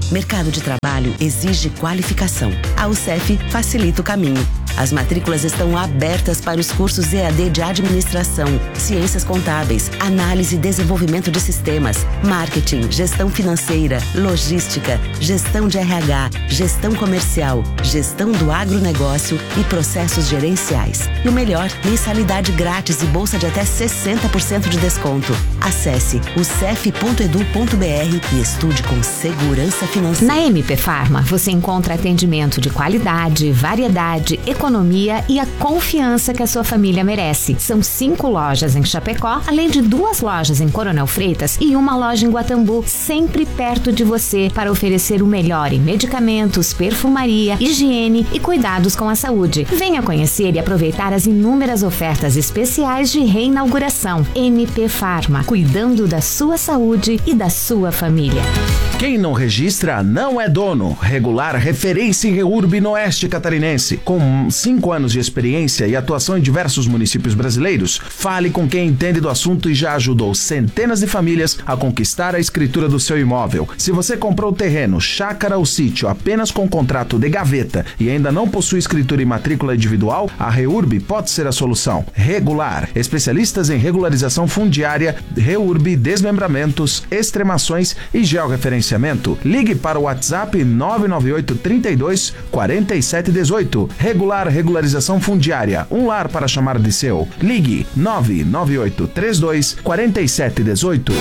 Mercado de trabalho exige qualificação. A UCEF facilita o caminho. As matrículas estão abertas para os cursos EAD de Administração, Ciências Contábeis, Análise e Desenvolvimento de Sistemas, Marketing, Gestão Financeira, Logística, Gestão de RH, Gestão Comercial, Gestão do Agronegócio e Processos Gerenciais. E o melhor, mensalidade grátis e bolsa de até 60% de desconto. Acesse ucef.edu.br e estude com segurança financeira. Na MP Pharma, você encontra atendimento de qualidade, variedade, economia e a confiança que a sua família merece. São 5 lojas em Chapecó, além de 2 lojas em Coronel Freitas e uma loja em Guatambu, sempre perto de você para oferecer o melhor em medicamentos, perfumaria, higiene e cuidados com a saúde. Venha conhecer e aproveitar as inúmeras ofertas especiais de reinauguração. MP Pharma, cuidando da sua saúde e da sua família. Quem não registra não é dono. Regular referência em REURB no Oeste Catarinense. Com 5 anos de experiência e atuação em diversos municípios brasileiros, fale com quem entende do assunto e já ajudou centenas de famílias a conquistar a escritura do seu imóvel. Se você comprou terreno, chácara ou sítio apenas com contrato de gaveta e ainda não possui escritura e matrícula individual, a REURB pode ser a solução. Regular, especialistas em regularização fundiária, REURB, desmembramentos, extremações e georreferenciamento. Ligue para o WhatsApp 998 32 47 18. Regularização fundiária, um lar para chamar de seu. Ligue 998 32 47 18.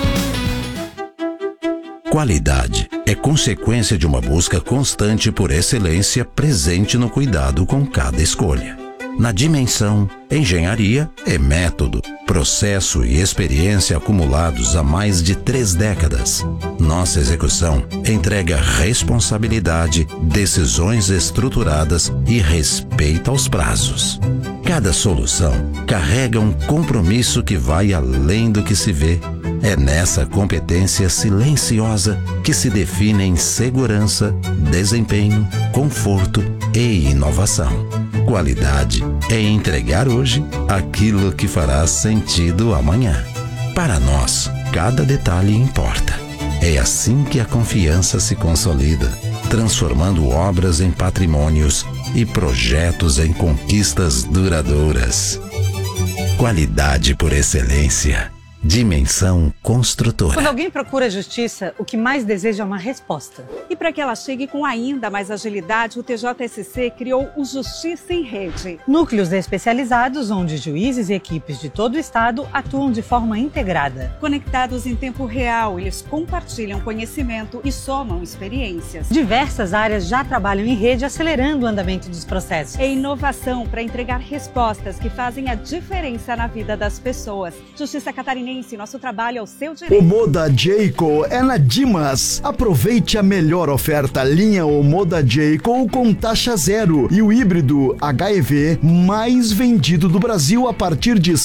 Qualidade é consequência de uma busca constante por excelência presente no cuidado com cada escolha. Na Dimensão, engenharia é método, processo e experiência acumulados há mais de 3 décadas. Nossa execução entrega responsabilidade, decisões estruturadas e respeito aos prazos. Cada solução carrega um compromisso que vai além do que se vê. É nessa competência silenciosa que se definem segurança, desempenho, conforto e inovação. Qualidade é entregar hoje aquilo que fará sentido amanhã. Para nós, cada detalhe importa. É assim que a confiança se consolida, transformando obras em patrimônios e projetos em conquistas duradouras. Qualidade por excelência. Dimensão Construtora. Quando alguém procura justiça, o que mais deseja é uma resposta. E para que ela chegue com ainda mais agilidade, o TJSC criou o Justiça em Rede. Núcleos especializados onde juízes e equipes de todo o estado atuam de forma integrada. Conectados em tempo real, eles compartilham conhecimento e somam experiências. Diversas áreas já trabalham em rede, acelerando o andamento dos processos. É inovação para entregar respostas que fazem a diferença na vida das pessoas. Justiça Catarinense, nosso trabalho é o seu direito. Omoda Jayco é na Dimas. Aproveite a melhor oferta linha Omoda Jayco com taxa zero e o híbrido HEV mais vendido do Brasil a partir de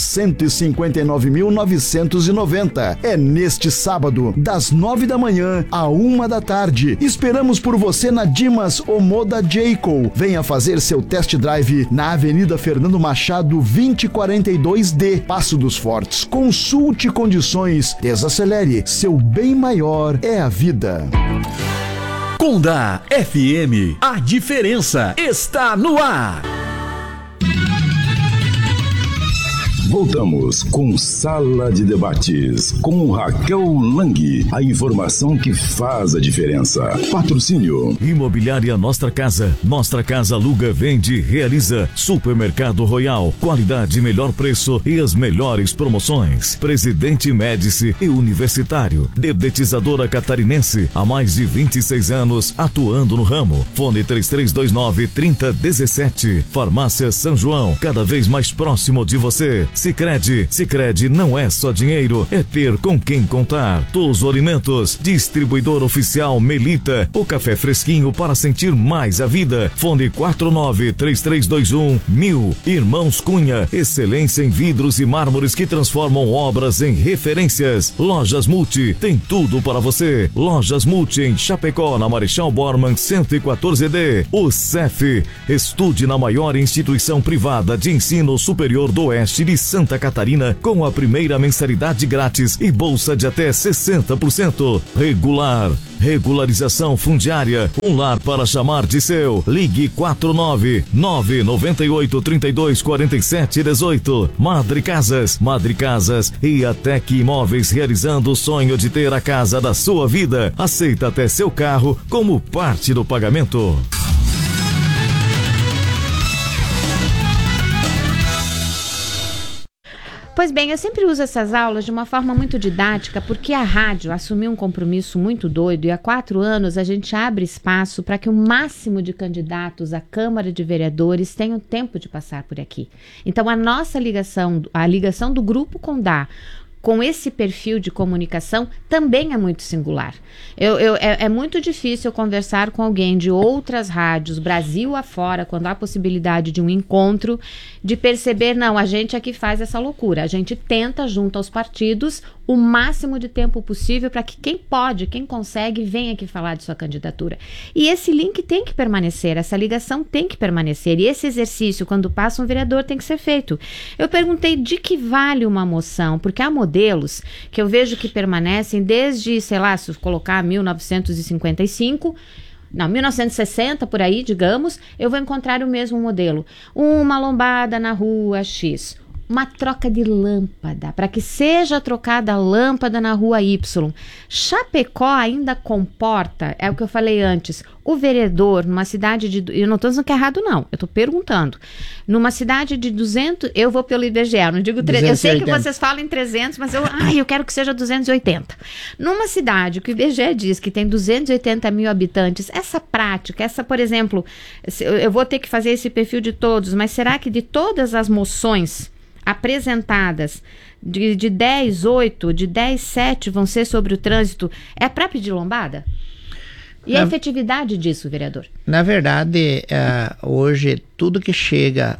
159.990. É neste sábado, das 9 da manhã à 1 da tarde. Esperamos por você na Dimas Omoda Jayco. Venha fazer seu test drive na Avenida Fernando Machado 2042D, Passo dos Fortes. Consulte condições, desacelere, seu bem maior é a vida. Conda FM, a diferença está no ar. Voltamos com Sala de Debates, com Raquel Lang. A informação que faz a diferença. Patrocínio. Imobiliária Nostra Casa. Nostra Casa aluga, vende, realiza. Supermercado Royal. Qualidade, melhor preço e as melhores promoções. Presidente Médici e Universitário. Dedetizadora Catarinense. Há mais de 26 anos atuando no ramo. Fone 3329-3017. Farmácia São João. Cada vez mais próximo de você. Sicredi não é só dinheiro, é ter com quem contar. Todos os Alimentos, distribuidor oficial Melita, o café fresquinho para sentir mais a vida. Fone 493321-1000. Irmãos Cunha, excelência em vidros e mármores que transformam obras em referências. Lojas Multi, tem tudo para você. Lojas Multi em Chapecó, na Marechal Bormann 114D. O CEF, estude na maior instituição privada de ensino superior do Oeste de Santa Catarina com a primeira mensalidade grátis e bolsa de até 60%. Regular. Regularização fundiária. Um lar para chamar de seu. Ligue 49998324718. Madre Casas. Madre Casas e Atec Imóveis, realizando o sonho de ter a casa da sua vida. Aceita até seu carro como parte do pagamento. Pois bem, eu sempre uso essas aulas de uma forma muito didática, porque a rádio assumiu um compromisso muito doido e há 4 anos a gente abre espaço para que o máximo de candidatos à Câmara de Vereadores tenham tempo de passar por aqui. Então a nossa ligação, a ligação do Grupo Condá com esse perfil de comunicação também é muito singular. É muito difícil conversar com alguém de outras rádios, Brasil afora, quando há possibilidade de um encontro, de perceber, não, a gente aqui faz essa loucura. A gente tenta, junto aos partidos, o máximo de tempo possível para que quem pode, quem consegue, venha aqui falar de sua candidatura. E esse link tem que permanecer, essa ligação tem que permanecer. E esse exercício, quando passa um vereador, tem que ser feito. Eu perguntei de que vale uma moção, porque há modelos que eu vejo que permanecem desde, sei lá, se eu colocar 1955... Não, 1960, por aí, digamos, eu vou encontrar o mesmo modelo. Uma lombada na rua X, uma troca de lâmpada, para que seja trocada a lâmpada na rua Y. Chapecó ainda comporta, é o que eu falei antes, o vereador numa cidade de... Eu não estou dizendo que é errado, não, eu estou perguntando. Numa cidade de 200, eu vou pelo IBGE, eu não digo 300, eu sei que vocês falam em 300, mas eu quero que seja 280. Numa cidade que o IBGE diz que tem 280 mil habitantes, essa prática, por exemplo, eu vou ter que fazer esse perfil de todos, mas será que de todas as moções apresentadas, de 10, 8, de 10, 7 vão ser sobre o trânsito, é para pedir lombada? E a efetividade disso, vereador? Na verdade, hoje, tudo que chega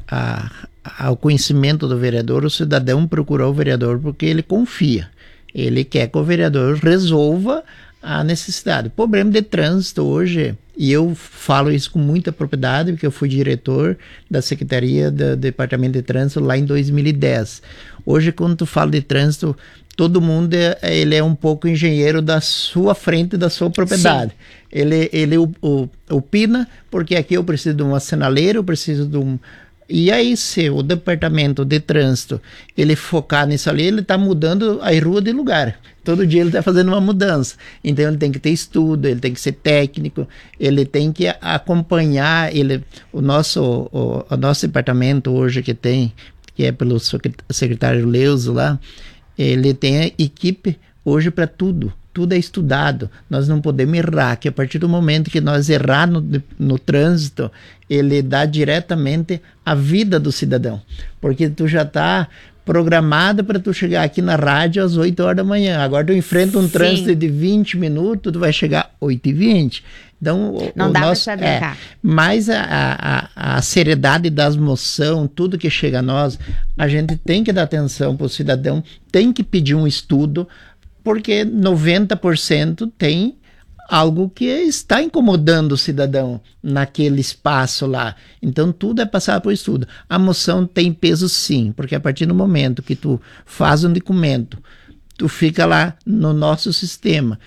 ao conhecimento do vereador, o cidadão procura o vereador porque ele confia. Ele quer que o vereador resolva a necessidade. O problema de trânsito hoje, e eu falo isso com muita propriedade, porque eu fui diretor da Secretaria do Departamento de Trânsito lá em 2010. Hoje, quando tu fala de trânsito, todo mundo ele é um pouco engenheiro da sua frente, da sua propriedade. Sim. Ele opina, porque aqui eu preciso de uma sinaleira, eu preciso de um... E aí, se o departamento de trânsito, ele focar nisso ali, ele está mudando a rua de lugar. Todo dia ele está fazendo uma mudança. Então, ele tem que ter estudo, ele tem que ser técnico, ele tem que acompanhar. O nosso departamento hoje que é pelo secretário Leuso lá, ele tem a equipe hoje para tudo. Tudo é estudado, nós não podemos errar, que a partir do momento que nós errar no trânsito, ele dá diretamente a vida do cidadão, porque tu já está programado para tu chegar aqui na rádio às 8 horas da manhã, agora tu enfrenta um trânsito de 20 minutos, tu vai chegar às 8h20, então não dá para brincar. Mas a seriedade das moções, tudo que chega a nós, a gente tem que dar atenção para o cidadão, tem que pedir um estudo, porque 90% tem algo que está incomodando o cidadão naquele espaço lá. Então, tudo é passado por estudo. A moção tem peso sim, porque a partir do momento que tu faz um documento, tu fica lá no nosso sistema.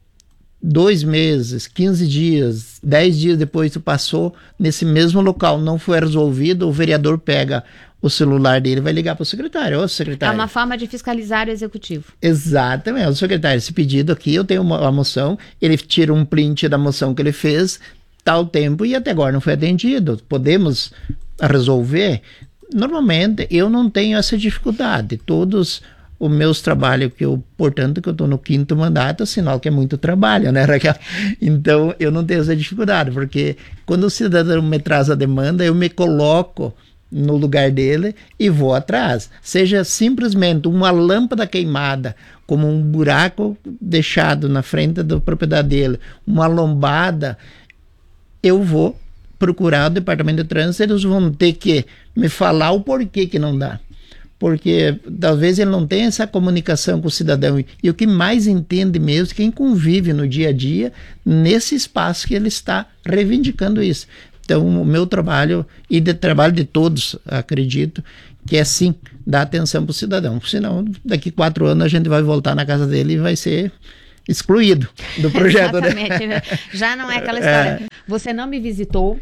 2 meses, 15 dias, 10 dias depois tu passou nesse mesmo local, não foi resolvido, o vereador pega o celular dele, vai ligar para o secretário. Ô, secretário. É uma forma de fiscalizar o executivo. Exatamente. O secretário, esse pedido aqui, eu tenho uma moção, ele tira um print da moção que ele fez, tal tempo, e até agora não foi atendido. Podemos resolver? Normalmente, eu não tenho essa dificuldade. Todos os meus trabalhos, portanto, que eu estou no 5º mandato, sinal que é muito trabalho, né, Raquel? Então, eu não tenho essa dificuldade, porque quando o cidadão me traz a demanda, eu me coloco no lugar dele e vou atrás. Seja simplesmente uma lâmpada queimada, como um buraco deixado na frente da propriedade dele, uma lombada, eu vou procurar o departamento de trânsito, eles vão ter que me falar o porquê que não dá. Porque talvez ele não tenha essa comunicação com o cidadão. E o que mais entende mesmo, quem convive no dia a dia, nesse espaço que ele está reivindicando isso. Então, o meu trabalho e o trabalho de todos, acredito, que é sim dar atenção para o cidadão. Senão, daqui 4 anos a gente vai voltar na casa dele e vai ser excluído do projeto. Exatamente. Né? Já não é aquela história. Você não me visitou.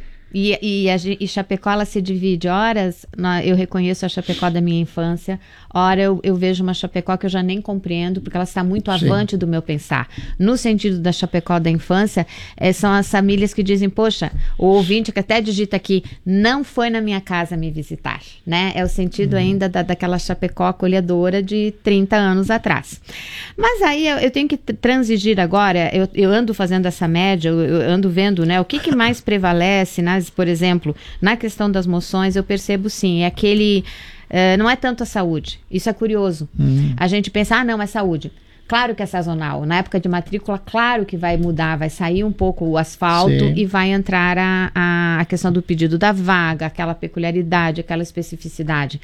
E Chapecó, ela se divide. Horas eu reconheço a Chapecó da minha infância, ora eu vejo uma Chapecó que eu já nem compreendo, porque ela está muito avante do meu pensar. No sentido da Chapecó da infância, são as famílias que dizem, poxa, o ouvinte que até digita aqui, não foi na minha casa me visitar, né? É o sentido ainda daquela Chapecó acolhedora de 30 anos atrás. Mas aí eu tenho que transigir agora, eu ando fazendo essa média, eu ando vendo, né, o que mais prevalece, por exemplo, na questão das moções, eu percebo sim, é aquele, não é tanto a saúde, isso é curioso. A gente pensa, não, é saúde. Claro que é sazonal, na época de matrícula, claro que vai mudar, vai sair um pouco o asfalto e vai entrar a questão do pedido da vaga, aquela peculiaridade, aquela especificidade.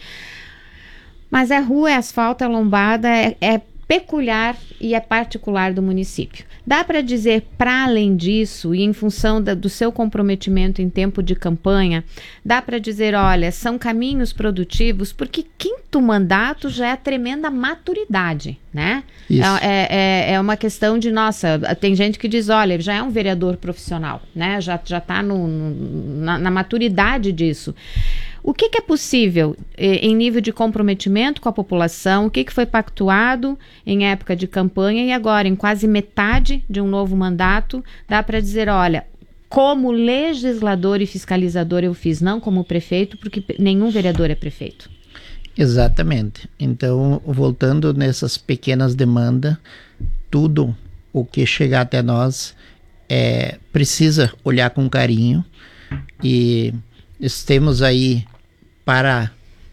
Mas é rua, é asfalto, é lombada, é peculiar e é particular do município. Dá para dizer, para além disso, e em função do seu comprometimento em tempo de campanha, dá para dizer, olha, são caminhos produtivos, porque 5º mandato já é tremenda maturidade, né? É uma questão de, nossa, tem gente que diz, olha, já é um vereador profissional, né? Já está na maturidade disso. O que é possível em nível de comprometimento com a população? O que foi pactuado em época de campanha e agora, em quase metade de um novo mandato, dá para dizer, olha, como legislador e fiscalizador eu fiz, não como prefeito, porque nenhum vereador é prefeito. Exatamente. Então, voltando nessas pequenas demandas, tudo o que chegar até nós precisa olhar com carinho e temos aí para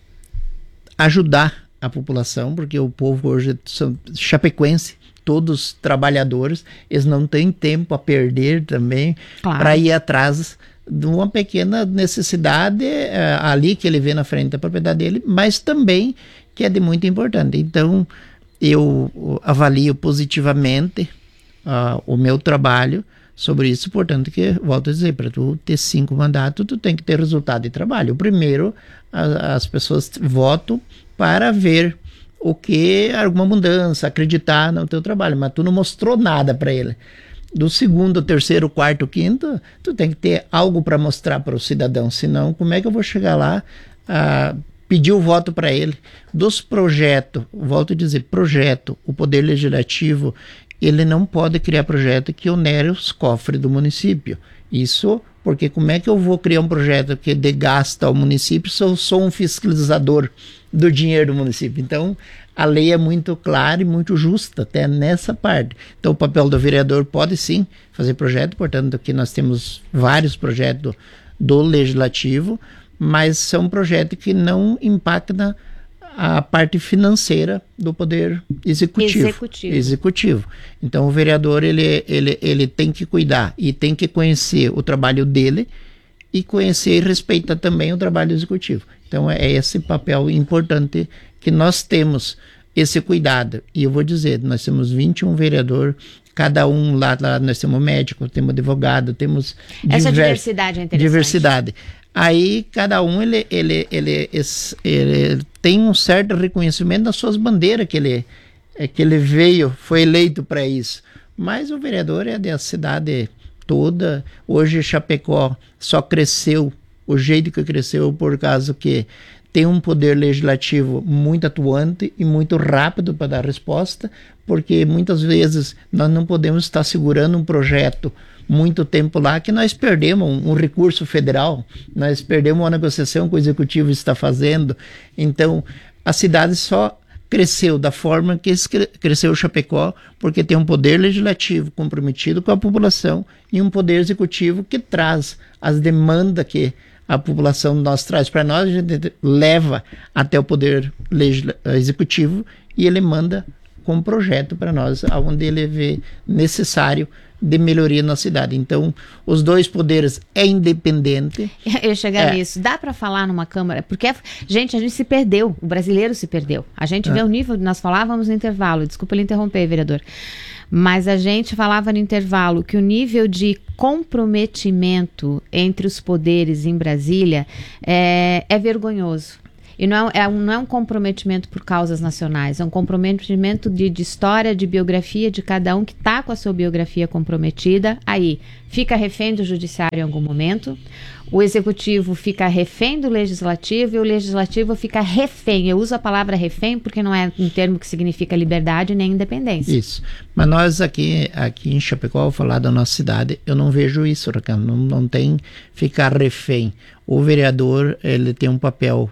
ajudar a população, porque o povo hoje são chapecoense, todos trabalhadores, eles não têm tempo a perder também para ir atrás de uma pequena necessidade ali que ele vê na frente da propriedade dele, mas também que é de muito importante. Então, eu avalio positivamente o meu trabalho sobre isso, portanto, que volto a dizer, para tu ter 5 mandatos, tu tem que ter resultado de trabalho. O primeiro, as pessoas votam para ver o que, alguma mudança, acreditar no teu trabalho, mas tu não mostrou nada para ele. Do 2º, 3º, 4º, 5º, tu tem que ter algo para mostrar para o cidadão, senão como é que eu vou chegar lá pedir o voto para ele? Dos projetos, volto a dizer, o Poder Legislativo, ele não pode criar projeto que onere os cofres do município. Isso porque como é que eu vou criar um projeto que desgasta ao município se eu sou um fiscalizador do dinheiro do município? Então, a lei é muito clara e muito justa até nessa parte. Então, o papel do vereador pode sim fazer projeto, portanto, aqui nós temos vários projetos do Legislativo, mas são projetos que não impactam a parte financeira do Poder Executivo. Então, o vereador ele tem que cuidar e tem que conhecer o trabalho dele e conhecer e respeitar também o trabalho executivo. Então, é esse papel importante que nós temos, esse cuidado. E eu vou dizer, nós temos 21 vereadores, cada um lá nós temos médico, temos advogado, temos essa diversidade é interessante. Diversidade. Aí cada um ele tem um certo reconhecimento das suas bandeiras que ele foi eleito para isso. Mas o vereador é da cidade toda. Hoje Chapecó só cresceu o jeito que cresceu por causa que tem um poder legislativo muito atuante e muito rápido para dar resposta, porque muitas vezes nós não podemos estar segurando um projeto muito tempo lá, que nós perdemos um recurso federal, nós perdemos uma negociação que o executivo está fazendo. Então, a cidade só cresceu da forma que cresceu Chapecó, porque tem um poder legislativo comprometido com a população e um poder executivo que traz as demandas que a população nós traz para nós, a gente leva até o poder executivo e ele manda com um projeto para nós, onde ele vê necessário de melhoria na cidade. Então, os dois poderes é independente. Eu chegar nisso. Dá para falar numa Câmara? Porque, gente, a gente se perdeu. O brasileiro se perdeu. A gente vê o nível, nós falávamos no intervalo. Desculpa lhe interromper, vereador. Mas a gente falava no intervalo que o nível de comprometimento entre os poderes em Brasília é vergonhoso. E não é um comprometimento por causas nacionais, é um comprometimento de história, de biografia de cada um que está com a sua biografia comprometida. Aí, fica refém do judiciário em algum momento, o executivo fica refém do legislativo e o legislativo fica refém. Eu uso a palavra refém porque não é um termo que significa liberdade nem independência. Isso. Mas nós aqui em Chapecó, ao falar da nossa cidade, eu não vejo isso, Raquel. Não tem ficar refém. O vereador, ele tem um papel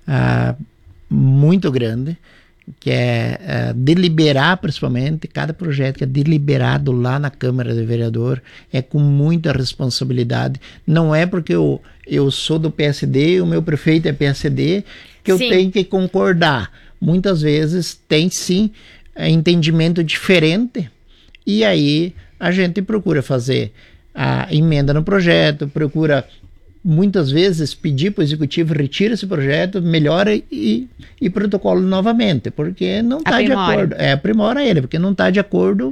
muito grande, que é deliberar, principalmente, cada projeto que é deliberado lá na Câmara de Vereador é com muita responsabilidade. Não é porque eu sou do PSD e o meu prefeito é PSD que eu tenho que concordar. Muitas vezes tem sim entendimento diferente e aí a gente procura fazer a emenda no projeto, procura muitas vezes pedir para o executivo retira esse projeto, melhora e protocolo novamente, porque não está de acordo. Aprimora ele, porque não está de acordo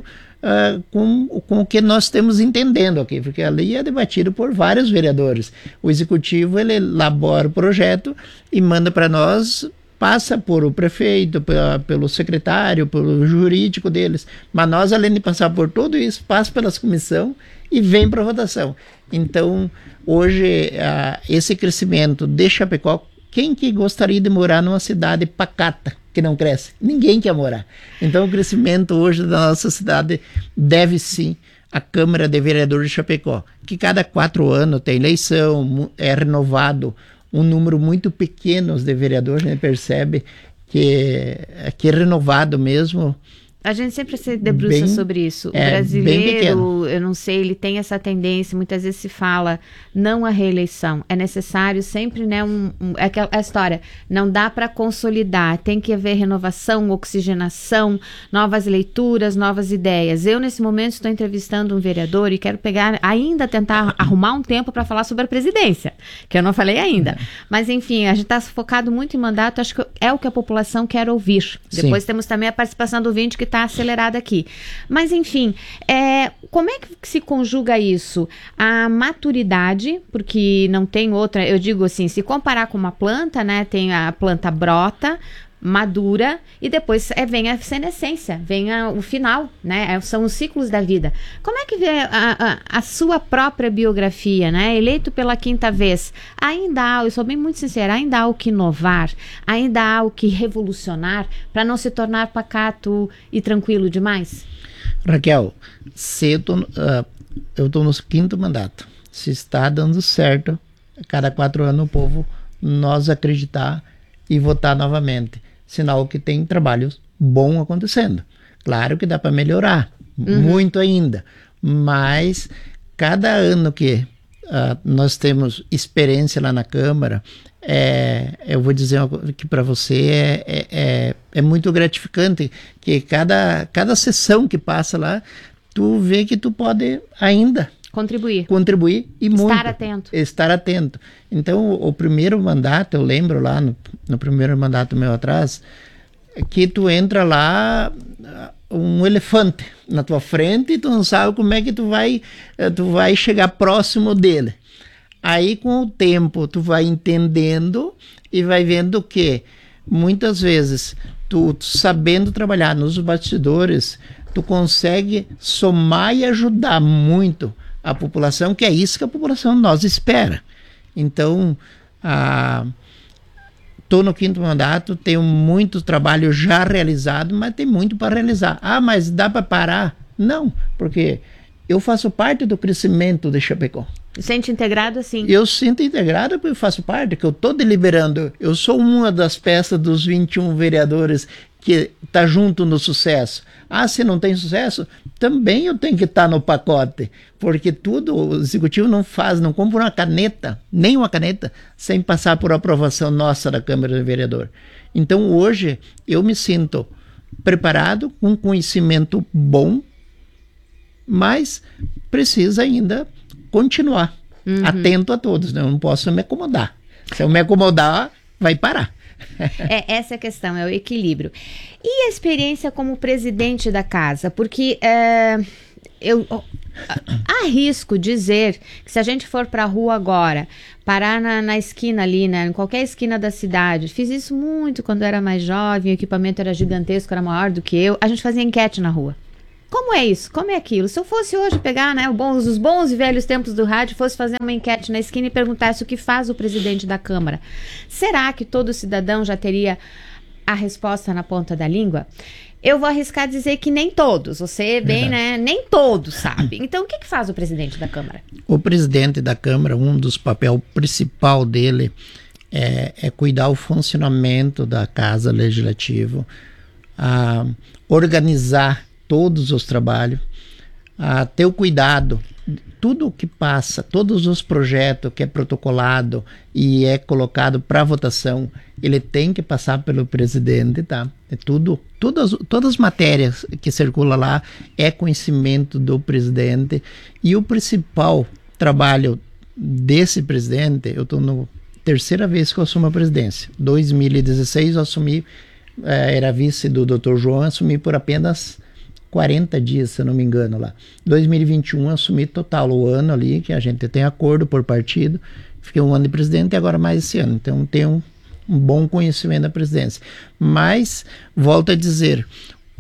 com o que nós estamos entendendo aqui, porque a lei é debatida por vários vereadores. O executivo, ele elabora o projeto e manda para nós, passa por o prefeito, pelo secretário, pelo jurídico deles, mas nós, além de passar por tudo isso, passa pelas comissões e vem para votação. Então, hoje, esse crescimento de Chapecó, quem que gostaria de morar numa cidade pacata, que não cresce? Ninguém quer morar. Então, o crescimento hoje da nossa cidade deve sim à Câmara de Vereadores de Chapecó, que cada 4 anos tem eleição, é renovado um número muito pequeno de vereadores, a gente percebe que é renovado mesmo. A gente sempre se debruça sobre isso. O brasileiro, eu não sei, ele tem essa tendência, muitas vezes se fala não à reeleição. É necessário sempre, né, a história, não dá para consolidar, tem que haver renovação, oxigenação, novas leituras, novas ideias. Eu, nesse momento, estou entrevistando um vereador e quero tentar arrumar um tempo para falar sobre a presidência, que eu não falei ainda. Mas, enfim, a gente está focado muito em mandato, acho que é o que a população quer ouvir. Depois temos também a participação do ouvinte que está acelerada aqui. Mas, enfim, como é que se conjuga isso? A maturidade, porque não tem outra, eu digo assim, se comparar com uma planta, né, tem a planta brota, madura e depois vem a senescência, vem o final, né? São os ciclos da vida. Como é que vê a sua própria biografia, né? Eleito pela 5ª vez, ainda há, eu sou bem muito sincera, ainda há o que inovar, ainda há o que revolucionar para não se tornar pacato e tranquilo demais? Raquel, eu estou no 5º mandato. Se está dando certo, cada 4 anos o povo nós acreditar e votar novamente. Sinal que tem trabalho bom acontecendo. Claro que dá para melhorar, muito ainda, mas cada ano que nós temos experiência lá na Câmara, eu vou dizer que para você é muito gratificante, que cada sessão que passa lá, tu vê que tu pode ainda contribuir e muito. Estar atento. Então, o primeiro mandato, eu lembro lá no primeiro mandato meu atrás, que tu entra lá, um elefante na tua frente e tu não sabe como é que tu vai chegar próximo dele. Aí, com o tempo, tu vai entendendo e vai vendo que, muitas vezes, tu sabendo trabalhar nos bastidores, tu consegue somar e ajudar muito a população, que é isso que a população nós espera. Então, estou no 5º mandato, tenho muito trabalho já realizado, mas tem muito para realizar. Mas dá para parar? Não, porque eu faço parte do crescimento de Chapecó. Sente integrado assim? Eu sinto integrado porque eu faço parte, que eu estou deliberando. Eu sou uma das peças dos 21 vereadores que está junto no sucesso. Se não tem sucesso, também eu tenho que estar no pacote, porque o executivo não compra uma caneta, nem uma caneta, sem passar por aprovação nossa da Câmara de Vereador. Então hoje eu me sinto preparado, com conhecimento bom, mas precisa ainda continuar atento a todos, né? Eu não posso me acomodar. Se eu me acomodar, vai parar. Essa é a questão, é o equilíbrio. E a experiência como presidente da casa? Porque eu arrisco dizer que se a gente for para a rua agora, parar na esquina ali, né, em qualquer esquina da cidade, fiz isso muito quando eu era mais jovem, o equipamento era gigantesco, era maior do que eu, a gente fazia enquete na rua. Como é isso? Como é aquilo? Se eu fosse hoje pegar, né, os bons e velhos tempos do rádio, fosse fazer uma enquete na esquina e perguntasse o que faz o presidente da Câmara, será que todo cidadão já teria a resposta na ponta da língua? Eu vou arriscar dizer que nem todos. Você bem, né? Nem todos sabem. Então, o que faz o presidente da Câmara? O presidente da Câmara, um dos papéis principal dele é cuidar o funcionamento da Casa Legislativa, organizar todos os trabalhos, ter o cuidado, tudo o que passa, todos os projetos que é protocolado e é colocado para votação, ele tem que passar pelo presidente, tá? Todas as matérias que circulam lá é conhecimento do presidente, e o principal trabalho desse presidente, eu estou na terceira vez que eu assumo a presidência. 2016 eu assumi, era vice do Dr. João, assumi por apenas 40 dias, se eu não me engano, lá. 2021 assumi total o ano ali, que a gente tem acordo por partido. Fiquei um ano de presidente e agora mais esse ano. Então tenho um bom conhecimento da presidência. Mas, volto a dizer,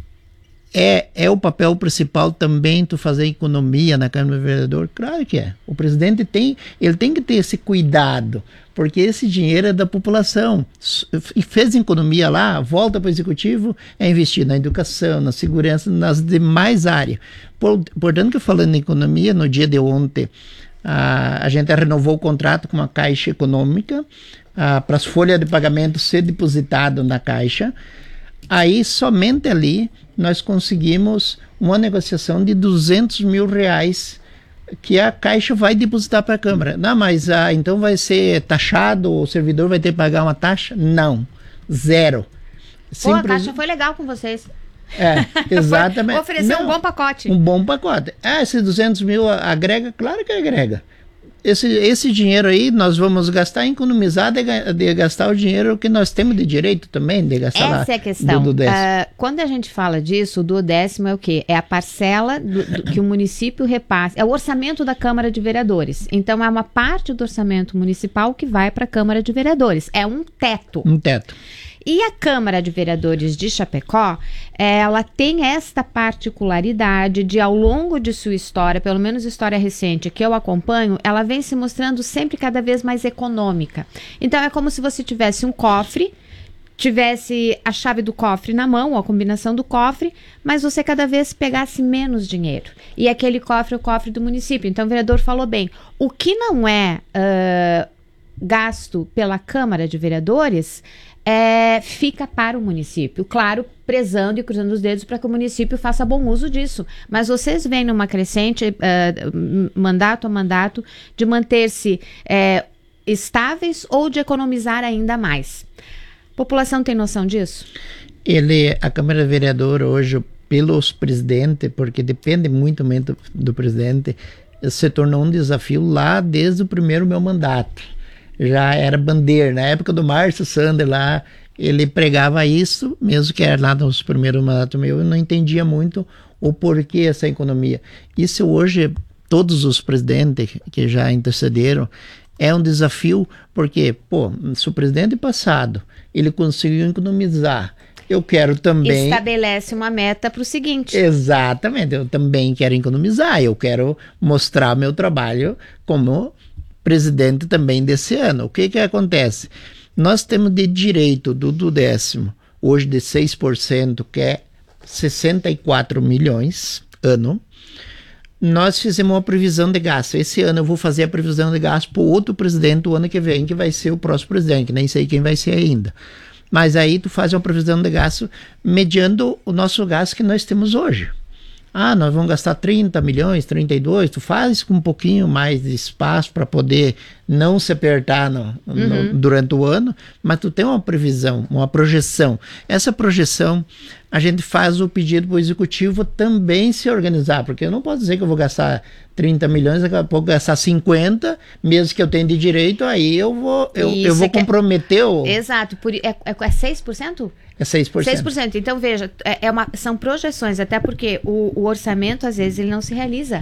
é o papel principal também tu fazer economia na Câmara do Vereador? Claro que é. O presidente tem que ter esse cuidado, porque esse dinheiro é da população. E fez economia lá, volta para o executivo, é investir na educação, na segurança, nas demais áreas. Portanto, que falando em economia, no dia de ontem, a gente renovou o contrato com a Caixa Econômica para as folhas de pagamento ser depositado na Caixa. Aí, somente ali, nós conseguimos uma negociação de R$200 mil que a Caixa vai depositar para a Câmara. Não, mas então vai ser taxado, o servidor vai ter que pagar uma taxa? Não, zero. A Caixa foi legal com vocês. Exatamente. Ofereceu um bom pacote. Um bom pacote. Esses 200 mil agrega? Claro que agrega. Esse dinheiro aí nós vamos gastar, economizar de gastar o dinheiro que nós temos de direito também, de gastar lá. Essa é a questão. Do décimo. Quando a gente fala disso, o duodécimo é o quê? É a parcela que o município repassa. É o orçamento da Câmara de Vereadores. Então, é uma parte do orçamento municipal que vai para a Câmara de Vereadores. É um teto. Um teto. E a Câmara de Vereadores de Chapecó, ela tem esta particularidade de, ao longo de sua história, pelo menos história recente que eu acompanho, ela vem se mostrando sempre cada vez mais econômica. Então, é como se você tivesse um cofre, tivesse a chave do cofre na mão, ou a combinação do cofre, mas você cada vez pegasse menos dinheiro. E aquele cofre é o cofre do município. Então, o vereador falou bem. O que não é gasto pela Câmara de Vereadores fica para o município, claro, prezando e cruzando os dedos para que o município faça bom uso disso. Mas vocês veem numa crescente, mandato a mandato, de manter-se estáveis ou de economizar ainda mais. A população tem noção disso? A Câmara de Vereador hoje, pelos presidentes, porque depende muito do presidente, se tornou um desafio lá desde o primeiro meu mandato. Já era bandeira, na época do Márcio Sander lá, ele pregava isso, mesmo que era lá nos primeiros mandatos meus, eu não entendia muito o porquê essa economia. Isso hoje, todos os presidentes que já intercederam, é um desafio, porque, se o presidente passado, ele conseguiu economizar, eu quero também... Estabelece uma meta para o seguinte. Exatamente, eu também quero economizar, eu quero mostrar meu trabalho como presidente também desse ano. O que acontece? Nós temos de direito do décimo, hoje de 6%, que é 64 milhões ano. Nós fizemos uma previsão de gasto. Esse ano eu vou fazer a previsão de gasto para o outro presidente o ano que vem, que vai ser o próximo presidente, que nem sei quem vai ser ainda. Mas aí tu faz uma previsão de gasto mediando o nosso gasto que nós temos hoje. nós vamos gastar 30 milhões, 32, tu faz com um pouquinho mais de espaço para poder não se apertar durante o ano, mas tu tem uma previsão, uma projeção. Essa projeção, a gente faz o pedido para o executivo também se organizar, porque eu não posso dizer que eu vou gastar 30 milhões, daqui a pouco gastar 50, mesmo que eu tenha de direito, aí eu vou comprometer o... Exato, é 6%? É 6%. 6%. Então, veja, são projeções, até porque o orçamento, às vezes, ele não se realiza.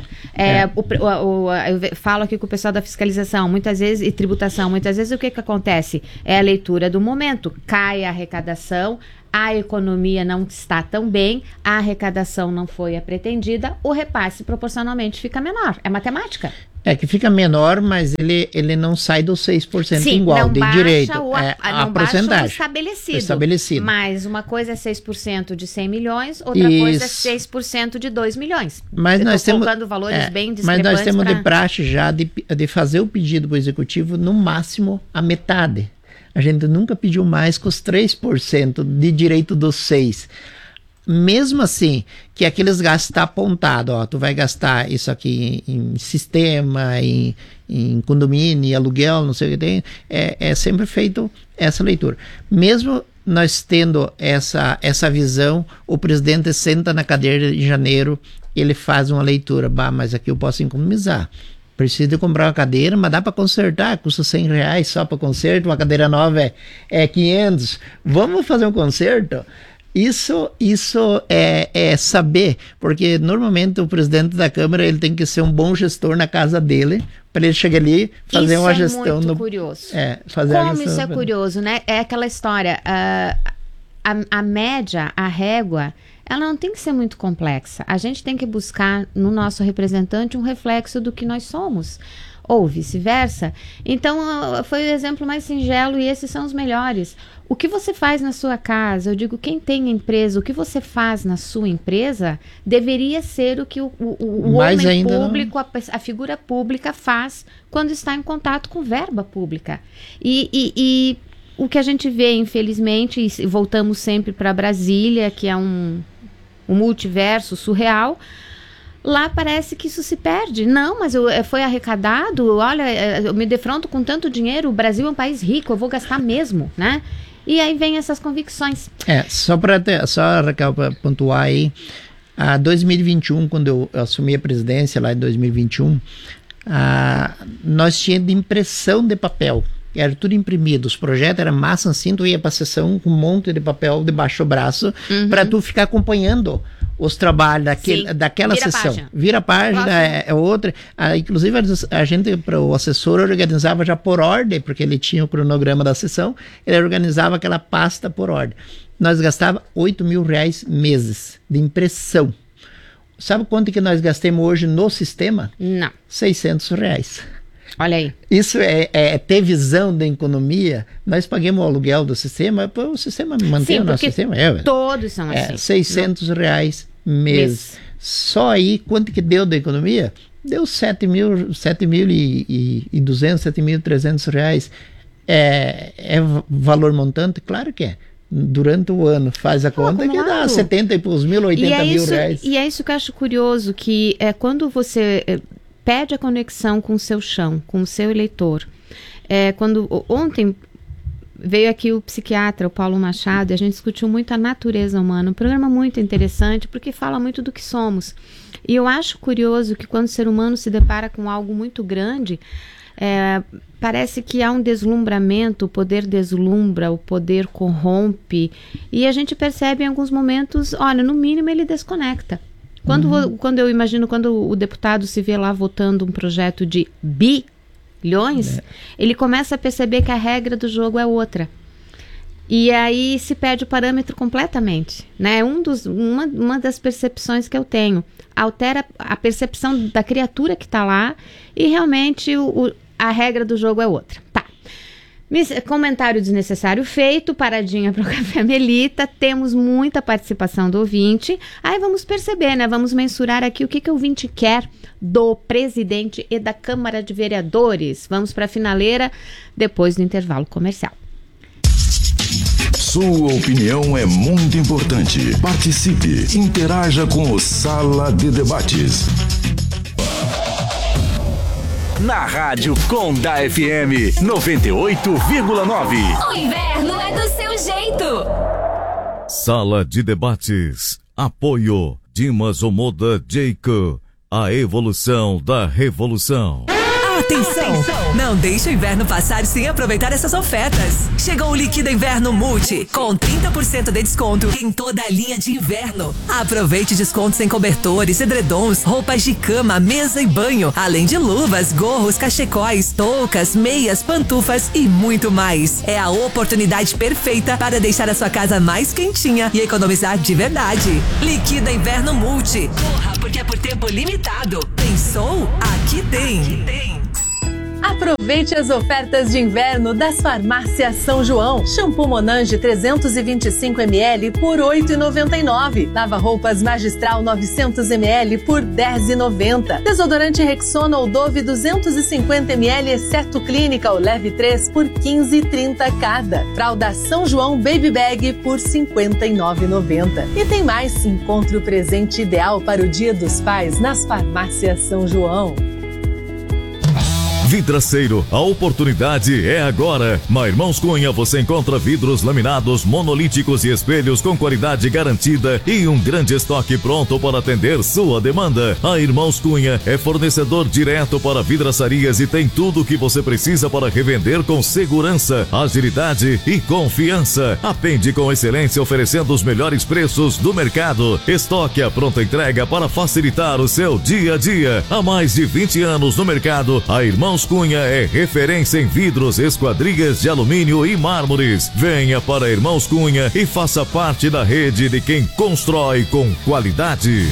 Eu falo aqui com o pessoal da fiscalização, muitas vezes, e tributação, muitas vezes o que acontece? É a leitura do momento. Cai a arrecadação, a economia não está tão bem, a arrecadação não foi a pretendida, o repasse proporcionalmente fica menor. É matemática. É que fica menor, mas ele não sai dos 6% igual, de direito. Não baixa o estabelecido. Mas uma coisa é 6% de 100 milhões, outra coisa é 6% de 2 milhões. Mas nós temos valores bem discrepantes. Mas nós temos de praxe já de fazer o pedido para o executivo no máximo a metade. A gente nunca pediu mais que os 3% de direito dos 6%. Mesmo assim, que aqueles gastos está apontado, tu vai gastar isso aqui em sistema, em condomínio, em aluguel, não sei o que tem, é sempre feito essa leitura. Mesmo nós tendo essa visão, o presidente senta na cadeira em janeiro, ele faz uma leitura, mas aqui eu posso economizar. Preciso de comprar uma cadeira, mas dá para consertar, custa R$100 só para conserto, uma cadeira nova é 500. Vamos fazer um conserto? Isso é saber, porque normalmente o presidente da Câmara ele tem que ser um bom gestor na casa dele, para ele chegar ali e fazer uma gestão. Isso é muito curioso. Como isso é curioso, né? É aquela história, a média, a régua, ela não tem que ser muito complexa. A gente tem que buscar no nosso representante um reflexo do que nós somos. Ou vice-versa. Então, foi o exemplo mais singelo e esses são os melhores. O que você faz na sua casa, eu digo, quem tem empresa, o que você faz na sua empresa, deveria ser o que o homem público, a figura pública faz quando está em contato com verba pública. E o que a gente vê, infelizmente, e voltamos sempre para Brasília, que é um multiverso surreal, lá parece que isso se perde. Não, mas foi arrecadado, olha, eu me defronto com tanto dinheiro, o Brasil é um país rico, eu vou gastar mesmo, né? E aí vem essas convicções. Só Raquel, para pontuar aí, em 2021, quando eu assumi a presidência, lá em 2021, nós tínhamos de impressão de papel. Era tudo imprimido, os projetos eram massa assim, tu ia para a sessão com um monte de papel debaixo do braço, para tu ficar acompanhando os trabalhos daquela sessão. Vira a página, é outra. Inclusive, a gente, para o assessor, organizava já por ordem, porque ele tinha o cronograma da sessão, ele organizava aquela pasta por ordem. Nós gastava R$8.000 meses de impressão. Sabe quanto que nós gastamos hoje no sistema? Não. R$600. Olha aí. Isso é ter visão da economia. Nós pagamos o aluguel do sistema, o sistema mantém o nosso sistema. Todos são assim. R$600 mês. Só aí, quanto que deu da economia? Deu 7.200, 7.300 reais. É valor montante? Claro que é. Durante o ano faz a conta que dá 70 e poucos mil, 80 mil reais. E é isso que eu acho curioso, que quando você pede a conexão com o seu chão, com o seu eleitor. Ontem veio aqui o psiquiatra, o Paulo Machado, e a gente discutiu muito a natureza humana, um programa muito interessante, porque fala muito do que somos. E eu acho curioso que quando o ser humano se depara com algo muito grande, parece que há um deslumbramento, o poder deslumbra, o poder corrompe, e a gente percebe em alguns momentos, olha, no mínimo ele desconecta. Quando eu imagino, quando o deputado se vê lá votando um projeto de bilhões, ele começa a perceber que a regra do jogo é outra. E aí se perde o parâmetro completamente, né? Uma das percepções que eu tenho. Altera a percepção da criatura que está lá e realmente a regra do jogo é outra. Tá. Comentário desnecessário feito, paradinha para o Café Melita, temos muita participação do ouvinte, aí vamos perceber, né? Vamos mensurar aqui o que o ouvinte quer do presidente e da Câmara de Vereadores. Vamos para a finaleira depois do intervalo comercial. sua opinião é muito importante. Participe, interaja com o Sala de Debates. Na Rádio Conda FM 98,9. O inverno é do seu jeito. Sala de Debates. Apoio Dimas Omoda Jacob. A evolução da revolução. Atenção! Não deixe o inverno passar sem aproveitar essas ofertas. Chegou o Liquida Inverno Multi, com 30% de desconto em toda a linha de inverno. Aproveite descontos em cobertores, edredons, roupas de cama, mesa e banho, além de luvas, gorros, cachecóis, toucas, meias, pantufas e muito mais. É a oportunidade perfeita para deixar a sua casa mais quentinha e economizar de verdade. Liquida Inverno Multi. Corra, porque é por tempo limitado. Pensou? Aqui tem. Aproveite as ofertas de inverno das Farmácias São João. Shampoo Monange 325 ml por R$ 8,99. Lava-roupas Magistral 900 ml por R$ 10,90. Desodorante Rexona ou Dove 250 ml, exceto Clinical, leve 3 por R$ 15,30 cada. Fralda São João Baby Bag por R$ 59,90. E tem mais. Encontre o presente ideal para o Dia dos Pais nas Farmácias São João. Vidraceiro, a oportunidade é agora. Na Irmãos Cunha você encontra vidros laminados, monolíticos e espelhos com qualidade garantida e um grande estoque pronto para atender sua demanda. A Irmãos Cunha é fornecedor direto para vidraçarias e tem tudo o que você precisa para revender com segurança, agilidade e confiança. Atende com excelência oferecendo os melhores preços do mercado. Estoque à pronta entrega para facilitar o seu dia a dia. Há mais de 20 anos no mercado, a Irmãos Cunha é referência em vidros, esquadrias de alumínio e mármores. Venha para Irmãos Cunha e faça parte da rede de quem constrói com qualidade.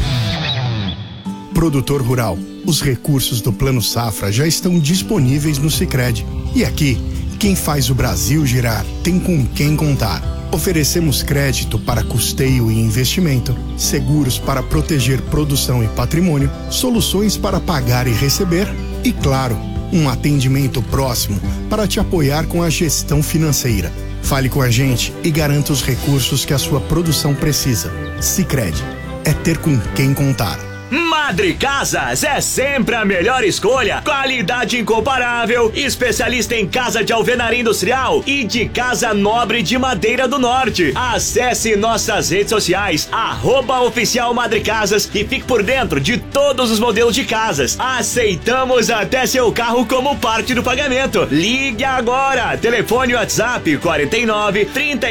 Produtor rural, os recursos do Plano Safra já estão disponíveis no Sicredi. E aqui, quem faz o Brasil girar tem com quem contar. Oferecemos crédito para custeio e investimento, seguros para proteger produção e patrimônio, soluções para pagar e receber e, claro, um atendimento próximo para te apoiar com a gestão financeira. Fale com a gente e garanta os recursos que a sua produção precisa. Sicredi, é ter com quem contar. Madre Casas é sempre a melhor escolha. Qualidade incomparável, especialista em casa de alvenaria industrial e de casa nobre de Madeira do Norte. Acesse nossas redes sociais, @oficial Madre Casas, e fique por dentro de todos os modelos de casas. Aceitamos até seu carro como parte do pagamento. Ligue agora. Telefone WhatsApp 49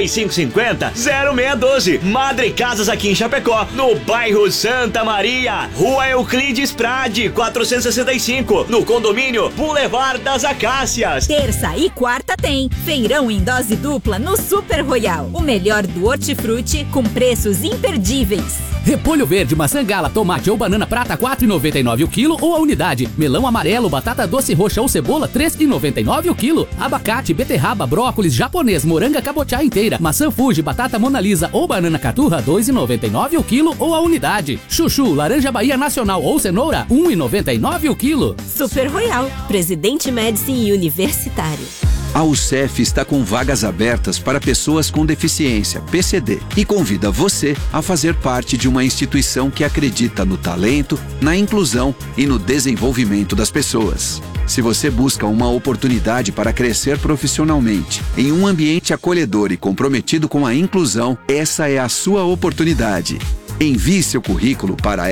3550 0612. Madre Casas aqui em Chapecó, no bairro Santa Maria. Rua Euclides Prade, 465, no condomínio Boulevard das Acácias. Terça e quarta tem feirão em dose dupla no Super Royal. O melhor do hortifruti com preços imperdíveis. Repolho verde, maçã gala, tomate ou banana prata, R$ 4,99 o quilo ou a unidade. Melão amarelo, batata doce roxa ou cebola, R$ 3,99 o quilo. Abacate, beterraba, brócolis, japonês, moranga cabotiá inteira, maçã Fuji, batata Mona Lisa ou banana caturra, R$ 2,99 o quilo ou a unidade. Chuchu, laranja Bahia Nacional ou cenoura, R$ 1,99 o quilo. Super Royal, Presidente Médici e Universitário. A UCEF está com vagas abertas para pessoas com deficiência, PCD, e convida você a fazer parte de uma instituição que acredita no talento, na inclusão e no desenvolvimento das pessoas. Se você busca uma oportunidade para crescer profissionalmente em um ambiente acolhedor e comprometido com a inclusão, essa é a sua oportunidade. Envie seu currículo para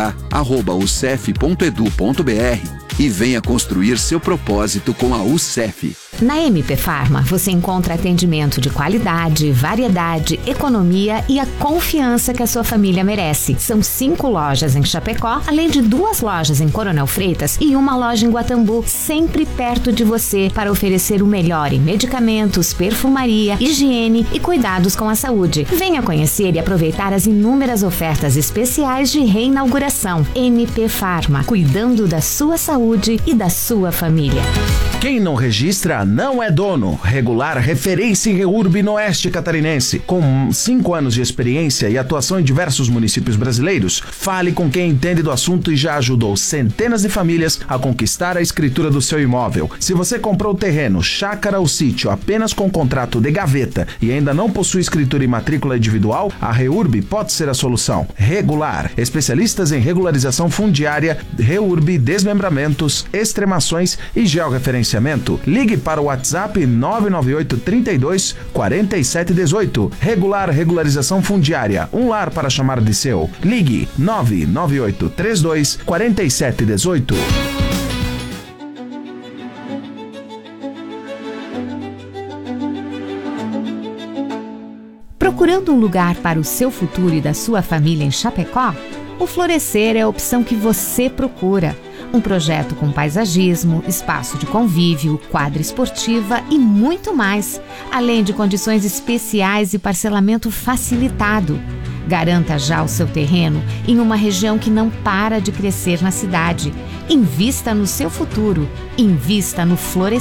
rh@ucef.edu.br e venha construir seu propósito com a UCEF. Na MP Farma, você encontra atendimento de qualidade, variedade, economia e a confiança que a sua família merece. São 5 lojas em Chapecó, além de 2 lojas em Coronel Freitas e uma loja em Guatambu, sempre perto de você para oferecer o melhor em medicamentos, perfumaria, higiene e cuidados com a saúde. Venha conhecer e aproveitar as inúmeras ofertas especiais de reinauguração. MP Farma, cuidando da sua saúde e da sua família. Quem não registra não é dono. Regular referência em REURB no Oeste Catarinense. Com 5 anos de experiência e atuação em diversos municípios brasileiros, fale com quem entende do assunto e já ajudou centenas de famílias a conquistar a escritura do seu imóvel. Se você comprou terreno, chácara ou sítio apenas com contrato de gaveta e ainda não possui escritura e matrícula individual, a REURB pode ser a solução. Regular, especialistas em regularização fundiária, REURB, desmembramentos, extremações e georreferenciamento. Ligue para o WhatsApp 998 32 47 18. Regular Regularização Fundiária, um lar para chamar de seu. Ligue 998 32 47 18. Procurando um lugar para o seu futuro e da sua família em Chapecó? O Florescer é a opção que você procura. Um projeto com paisagismo, espaço de convívio, quadra esportiva e muito mais, além de condições especiais e parcelamento facilitado. Garanta já o seu terreno em uma região que não para de crescer na cidade. Invista no seu futuro. Invista no Florescer.